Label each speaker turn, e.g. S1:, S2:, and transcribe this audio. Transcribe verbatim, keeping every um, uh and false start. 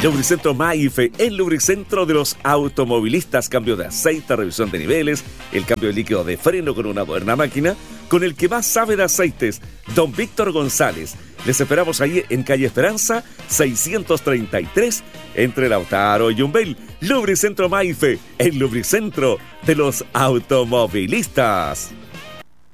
S1: Lubricentro Maife, el lubricentro de los automovilistas. Cambio de aceite, revisión de niveles, el cambio de líquido de freno con una moderna máquina, con el que más sabe de aceites, don Víctor González. Les esperamos ahí en calle Esperanza, seiscientos treinta y tres, entre Lautaro y Yumbel. Lubricentro Maife, el lubricentro de los automovilistas.